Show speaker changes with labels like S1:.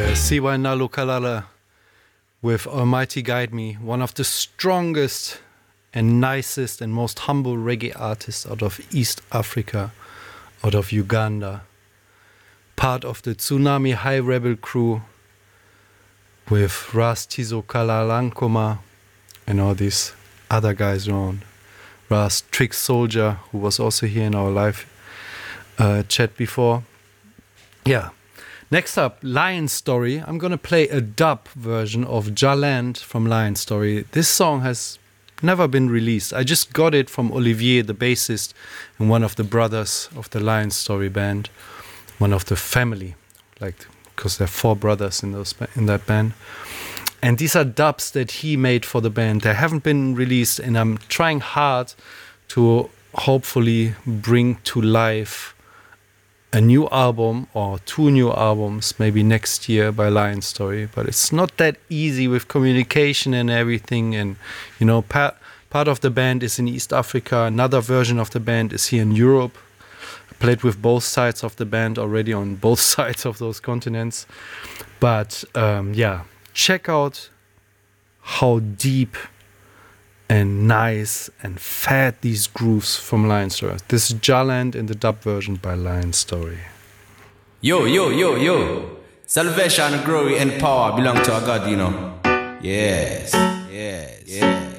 S1: Siwa Nalukalala with Almighty Guide Me, one of the strongest and nicest and most humble reggae artists out of East Africa, out of Uganda. Part of the Tsunami High Rebel crew with Ras Tizo Kalalankoma and all these other guys around. Ras Trick Soldier, who was also here in our live chat before. Yeah. Next up, Lion Story. I'm gonna play a dub version of Jaland from Lion Story. This song has never been released. I just got it from Olivier, the bassist, and one of the brothers of the Lion Story band, one of the family, like, because there are 4 brothers in that band. And these are dubs that he made for the band. They haven't been released, and I'm trying hard to hopefully bring to life a new album or 2 new albums maybe next year by Lion Story, but it's not that easy with communication and everything. And you know, part of the band is in East Africa, another version of the band is here in Europe. I played with both sides of the band already on both sides of those continents. But yeah, check out how deep and nice and fat these grooves from Lion Story. This is Jaland in the dub version by Lion Story.
S2: Yo, yo, yo, yo. Salvation, glory, and power belong to our God, you know. Yes, yes, yes.